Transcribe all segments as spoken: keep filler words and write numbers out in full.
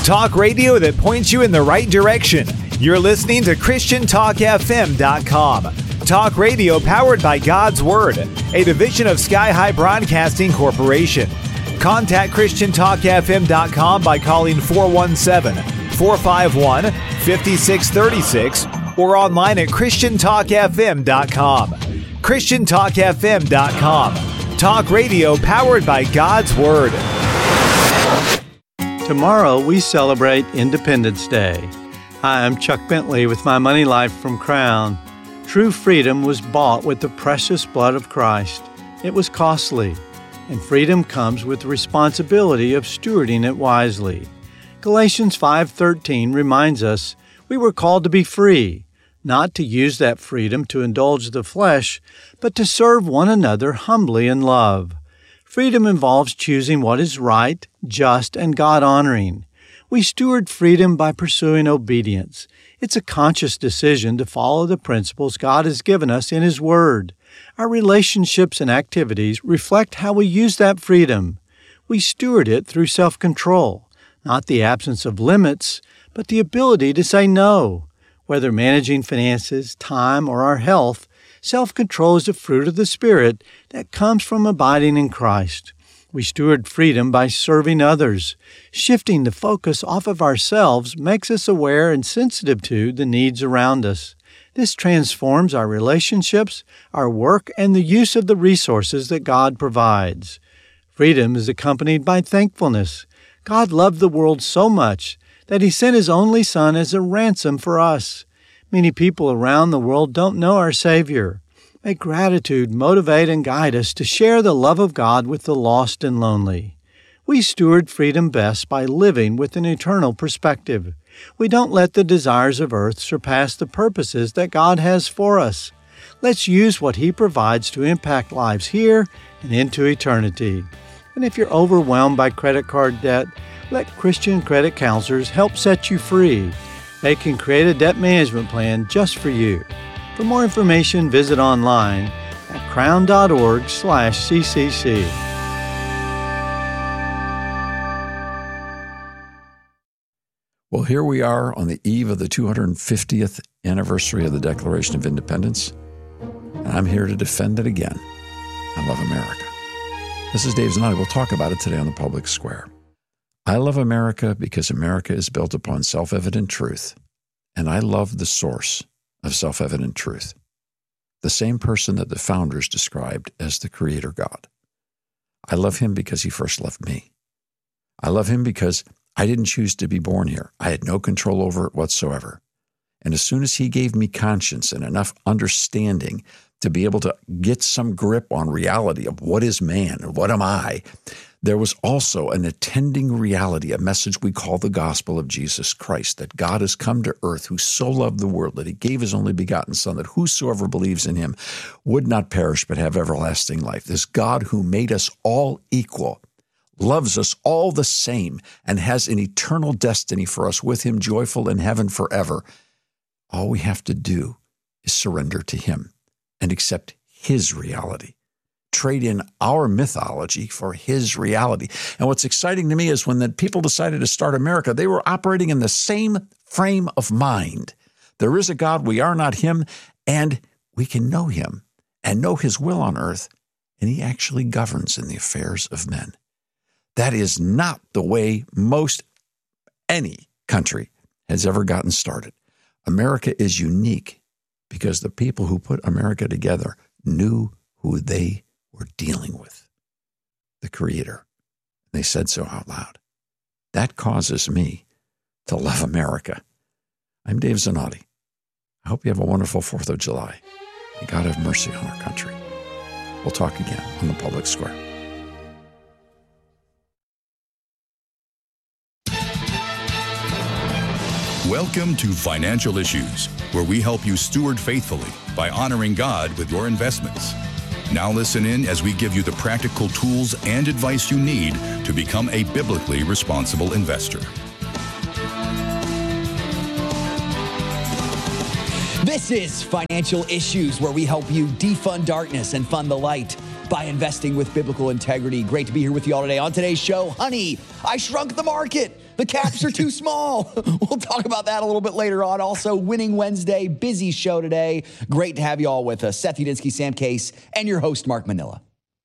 Talk radio that points you in the right direction. You're listening to Christian Talk F M dot com. Talk radio powered by God's Word, a division of Sky High Broadcasting Corporation. Contact Christian Talk F M dot com by calling four one seven, four five one, five six three six or online at Christian Talk F M dot com. Christian Talk F M dot com. Talk radio powered by God's Word. Tomorrow we celebrate Independence Day. Hi, I'm Chuck Bentley with my Money Life from Crown. True freedom was bought with the precious blood of Christ. It was costly, and freedom comes with the responsibility of stewarding it wisely. Galatians five thirteen reminds us we were called to be free, not to use that freedom to indulge the flesh, but to serve one another humbly in love. Freedom involves choosing what is right, just, and God-honoring. We steward freedom by pursuing obedience. It's a conscious decision to follow the principles God has given us in His Word. Our relationships and activities reflect how we use that freedom. We steward it through self-control, not the absence of limits, but the ability to say no. Whether managing finances, time, or our health, self-control is a fruit of the Spirit that comes from abiding in Christ. We steward freedom by serving others. Shifting the focus off of ourselves makes us aware and sensitive to the needs around us. This transforms our relationships, our work, and the use of the resources that God provides. Freedom is accompanied by thankfulness. God loved the world so much that He sent His only Son as a ransom for us. Many people around the world don't know our Savior. May gratitude motivate and guide us to share the love of God with the lost and lonely. We steward freedom best by living with an eternal perspective. We don't let the desires of earth surpass the purposes that God has for us. Let's use what He provides to impact lives here and into eternity. And if you're overwhelmed by credit card debt, let Christian credit counselors help set you free. They can create a debt management plan just for you. For more information, visit online at crown.org slash ccc. Well, here we are on the eve of the two hundred fiftieth anniversary of the Declaration of Independence, and I'm here to defend it again. I love America. This is Dave Zanotti. We'll talk about it today on the Public Square. I love America because America is built upon self-evident truth, and I love the source of self-evident truth, the same person that the founders described as the Creator God. I love Him because He first loved me. I love Him because I didn't choose to be born here. I had no control over it whatsoever. And as soon as He gave me conscience and enough understanding to be able to get some grip on reality of what is man and what am I, there was also an attending reality, a message we call the gospel of Jesus Christ, that God has come to earth, who so loved the world that He gave His only begotten Son, that whosoever believes in Him would not perish but have everlasting life. This God who made us all equal, loves us all the same, and has an eternal destiny for us with Him, joyful in heaven forever. All we have to do is surrender to Him and accept His reality. Trade in our mythology for His reality. And what's exciting to me is when the people decided to start America, they were operating in the same frame of mind. There is a God, we are not Him, and we can know Him and know His will on earth, and He actually governs in the affairs of men. That is not the way most any country has ever gotten started. America is unique because the people who put America together knew who they were dealing with, the Creator. They said so out loud. That causes me to love America. I'm Dave Zanotti. I hope you have a wonderful fourth of July. May God have mercy on our country. We'll talk again on the Public Square. Welcome to Financial Issues, where we help you steward faithfully by honoring God with your investments. Now listen in as we give you the practical tools and advice you need to become a biblically responsible investor. This is Financial Issues, where we help you defund darkness and fund the light. by investing with biblical integrity. Great to be here with you all today. On today's show, honey, I shrunk the market. The caps are too small. We'll talk about that a little bit later on. Also, Winning Wednesday, busy show today. Great to have you all with us. Seth Udinsky, Sam Case, and your host, Mark Manila.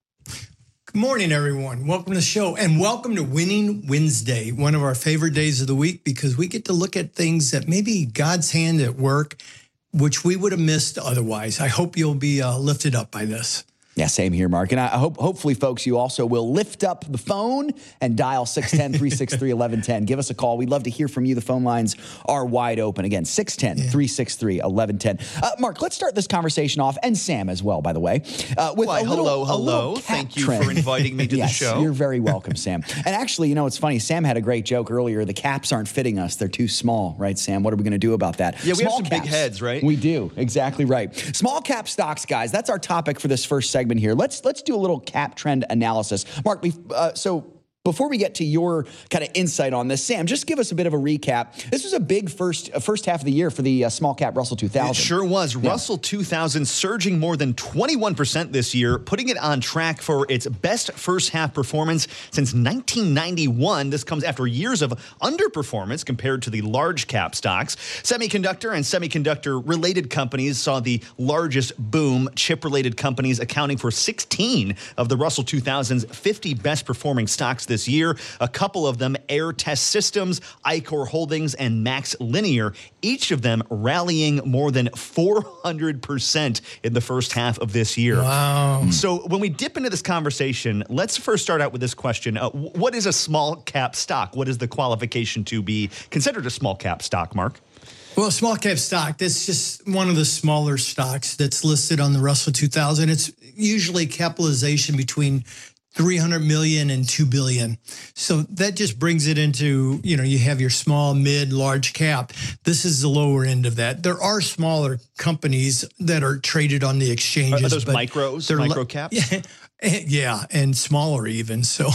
Good morning, everyone. Welcome to the show, and welcome to Winning Wednesday, one of our favorite days of the week, because we get to look at things that maybe God's hand at work, which we would have missed otherwise. I hope you'll be uh, lifted up by this. Yeah, same here, Mark. And I hope, hopefully, folks, you also will lift up the phone and dial six one zero, three six three, one one one zero. Give us a call. We'd love to hear from you. The phone lines are wide open. Again, six one zero, three six three, one one one zero. Uh, Mark, let's start this conversation off, and Sam as well, by the way. Uh, with Why, a little, hello, a hello. little Thank you trend. for inviting me to yes, the show. You're very welcome, Sam. And actually, you know, it's funny. Sam had a great joke earlier. The caps aren't fitting us. They're too small, right, Sam? What are we going to do about that? Yeah, we Small have some caps. big heads, right? We do. Exactly right. Small cap stocks, guys. That's our topic for this first segment here. Let's let's do a little cap trend analysis. Mark, we uh, so before we get to your kind of insight on this, Sam, just give us a bit of a recap. This was a big first uh, first half of the year for the uh, small cap Russell two thousand. It sure was. Yeah. Russell two thousand surging more than twenty-one percent this year, putting it on track for its best first half performance since nineteen ninety-one. This comes after years of underperformance compared to the large cap stocks. Semiconductor and semiconductor related companies saw the largest boom. Chip related companies accounting for sixteen of the Russell two thousand's fifty best performing stocks this year. A couple of them, Air Test Systems, Ichor Holdings, and Max Linear, each of them rallying more than four hundred percent in the first half of this year. Wow. So when we dip into this conversation, let's first start out with this question. Uh, what is a small cap stock? What is the qualification to be considered a small cap stock, Mark? Well, small cap stock, that's just one of the smaller stocks that's listed on the Russell two thousand. It's usually capitalization between three hundred million and two billion. So that just brings it into, you know, you have your small, mid, large cap. This is the lower end of that. There are smaller companies that are traded on the exchanges. Are those but micros, they're micro le- caps? Yeah, yeah, and smaller even. So,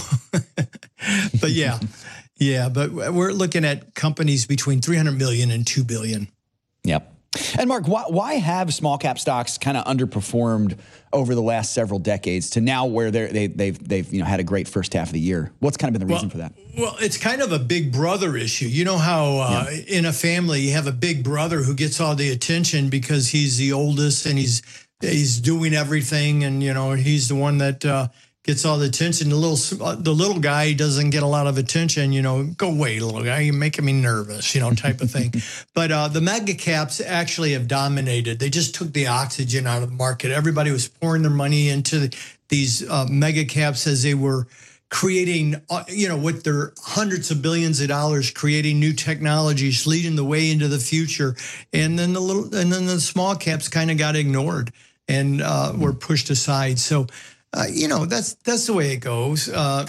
but yeah, yeah, but we're looking at companies between three hundred million and two billion. Yep. And Mark, why, why have small cap stocks kind of underperformed over the last several decades to now where they're, they, they've they've you know had a great first half of the year? What's kind of been the reason well, for that? Well, it's kind of a big brother issue. You know how uh, yeah. in a family you have a big brother who gets all the attention because he's the oldest and he's he's doing everything, and you know he's the one that uh, gets all the attention. The little uh, the little guy doesn't get a lot of attention. You know, go away, little guy. You're making me nervous. You know, type of thing. But uh, the mega caps actually have dominated. They just took the oxygen out of the market. Everybody was pouring their money into the, these uh, mega caps as they were creating, uh, you know, with their hundreds of billions of dollars, creating new technologies, leading the way into the future. And then the little, and then the small caps kind of got ignored and uh, were pushed aside. So. Uh, you know, that's that's the way it goes. Uh,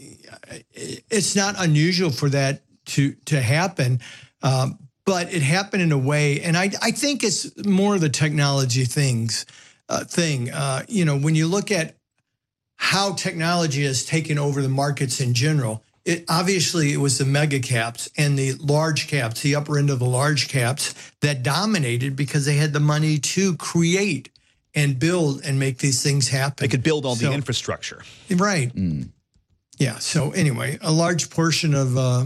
it's not unusual for that to to happen, um, but it happened in a way, and I I think it's more of the technology things uh, thing. Uh, you know, when you look at how technology has taken over the markets in general, it obviously it was the mega caps and the large caps, the upper end of the large caps that dominated because they had the money to create and build and make these things happen. They could build all so, the infrastructure. Right. Mm. Yeah. So anyway, a large portion of uh,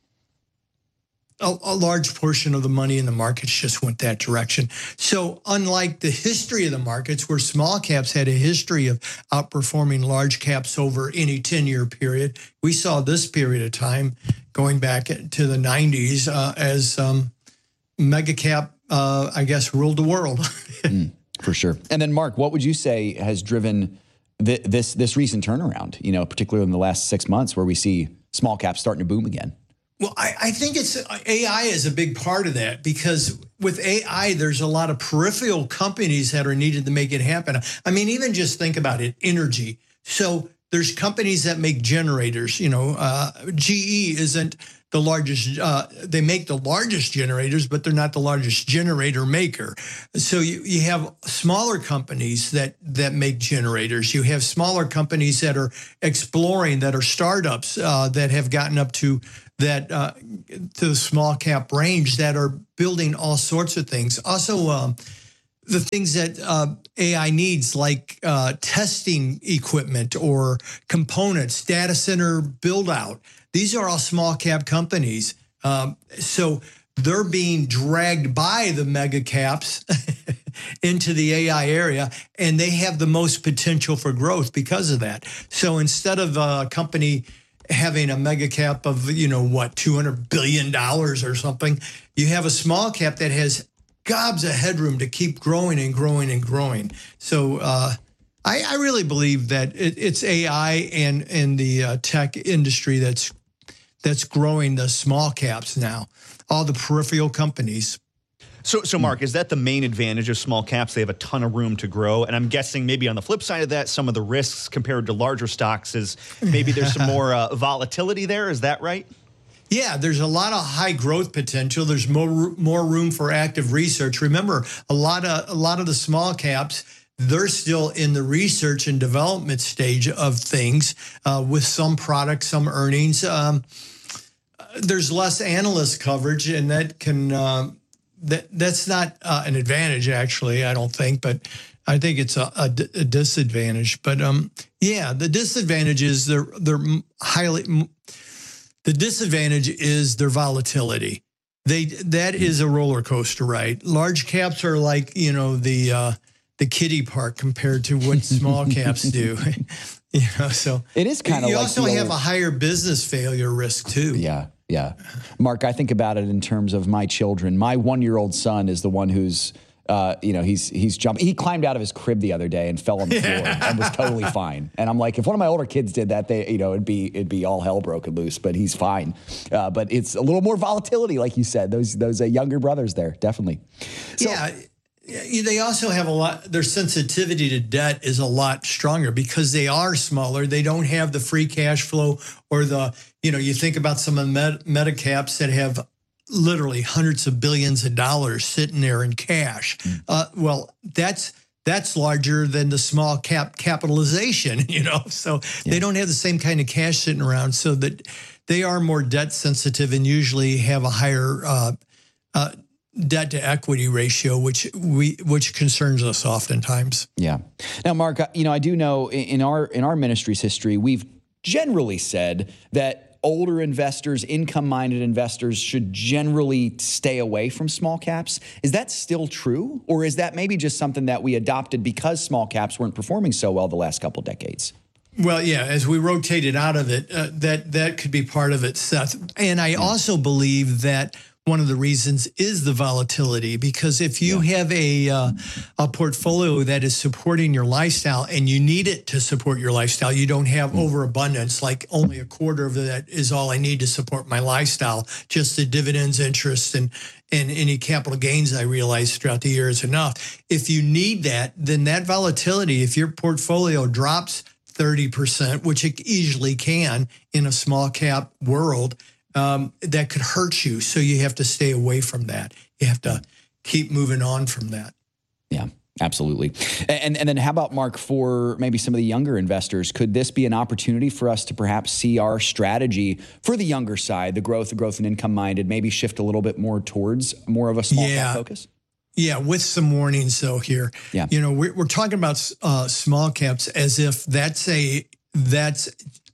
a, a large portion of the money in the markets just went that direction. So unlike the history of the markets, where small caps had a history of outperforming large caps over any ten-year period, we saw this period of time going back to the nineties uh, as um, mega cap, uh, I guess, ruled the world. mm. For sure. And then, Mark, what would you say has driven th- this this recent turnaround, you know, particularly in the last six months where we see small caps starting to boom again? Well, I, I think it's A I is a big part of that, because with A I, there's a lot of peripheral companies that are needed to make it happen. I mean, even just think about it, energy. So there's companies that make generators. You know, uh, G E isn't the largest, uh, they make the largest generators, but they're not the largest generator maker. So you, you have smaller companies that, that make generators. You have smaller companies that are exploring, that are startups uh, that have gotten up to that uh, to the small cap range, that are building all sorts of things. Also, um, the things that uh, A I needs, like uh, testing equipment or components, data center build out. These are all small cap companies. Um, so they're being dragged by the mega caps into the A I area, and they have the most potential for growth because of that. So instead of a company having a mega cap of, you know, what, two hundred billion dollars or something, you have a small cap that has gobs of headroom to keep growing and growing and growing. So uh, I, I really believe that it, it's A I and, and the uh, tech industry that's that's growing the small caps now, all the peripheral companies. So, so Mark, is that the main advantage of small caps? They have a ton of room to grow. And I'm guessing maybe on the flip side of that, some of the risks compared to larger stocks is maybe there's some more uh, volatility there. Is that right? Yeah, there's a lot of high growth potential. There's more more room for active research. Remember, a lot of a lot of the small caps, they're still in the research and development stage of things, uh, with some products, some earnings. Um, there's less analyst coverage, and that can uh, that that's not uh, an advantage, actually, I don't think, but I think it's a, a, a disadvantage. But um, yeah, the disadvantage is they're they're highly. The disadvantage is their volatility. They that is a roller coaster ride. Large caps are like, you know, the uh, the kiddie park compared to what small caps do. You know, so it is kind of. You like also have a higher business failure risk too. Yeah, yeah. Mark, I think about it in terms of my children. My one-year-old son is the one who's. Uh, you know, he's he's jumping. He climbed out of his crib the other day and fell on the floor and was totally fine. And I'm like, if one of my older kids did that, they, you know, it'd be it'd be all hell broken loose. But he's fine. Uh, but it's a little more volatility, like you said. Those those uh, younger brothers there, definitely. So, yeah. They also have a lot, their sensitivity to debt is a lot stronger because they are smaller. They don't have the free cash flow or the, you know, you think about some of the med- meta caps that have literally hundreds of billions of dollars sitting there in cash. Mm. Uh, well, that's that's larger than the small cap capitalization, you know. So yeah. They don't have the same kind of cash sitting around, so that they are more debt sensitive and usually have a higher uh, uh, debt to equity ratio, which we which concerns us oftentimes. Yeah. Now, Mark, you know, I do know in our in our ministry's history, we've generally said that older investors, income-minded investors should generally stay away from small caps. Is that still true? Or is that maybe just something that we adopted because small caps weren't performing so well the last couple decades? Well, yeah, as we rotated out of it, uh, that that could be part of it, Seth. And I yeah. also believe that one of the reasons is the volatility, because if you yeah. have a uh, a portfolio that is supporting your lifestyle and you need it to support your lifestyle, you don't have mm. overabundance, like only a quarter of that is all I need to support my lifestyle. Just the dividends, interest, and and any capital gains I realize throughout the year is enough. If you need that, then that volatility, if your portfolio drops thirty percent, which it easily can in a small cap world, Um, that could hurt you. So you have to stay away from that. You have to keep moving on from that. Yeah, absolutely. And and then how about, Mark, for maybe some of the younger investors, could this be an opportunity for us to perhaps see our strategy for the younger side, the growth, the growth and income minded, maybe shift a little bit more towards more of a small yeah. cap focus? Yeah, with some warnings though here. Yeah. You know, we're, we're talking about uh, small caps as if that's a, that's,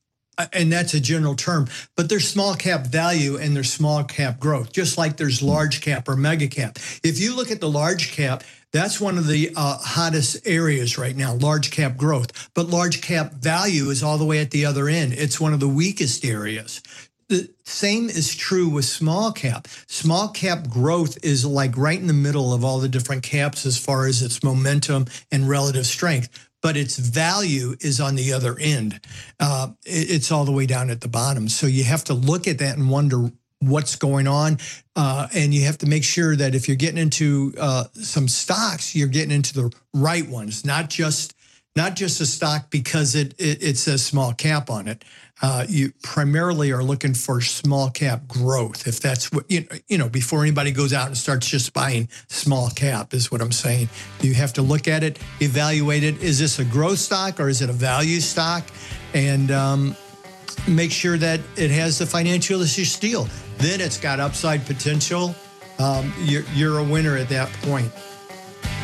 and that's a general term, but there's small cap value and there's small cap growth, just like there's large cap or mega cap. If you look at the large cap, that's one of the uh, hottest areas right now, large cap growth. But large cap value is all the way at the other end. It's one of the weakest areas. The same is true with small cap. Small cap growth is like right in the middle of all the different caps as far as its momentum and relative strength. But its value is on the other end. Uh, it's all the way down at the bottom. So you have to look at that and wonder what's going on. Uh, and you have to make sure that if you're getting into uh, some stocks, you're getting into the right ones, not just not just a stock because it, it, it says small cap on it. Uh, you primarily are looking for small cap growth. If that's what, you know, you know, before anybody goes out and starts just buying small cap is what I'm saying. You have to look at it, evaluate it. Is this a growth stock or is it a value stock? And um, make sure that it has the financial steel. Then it's got upside potential. Um, you're, you're a winner at that point.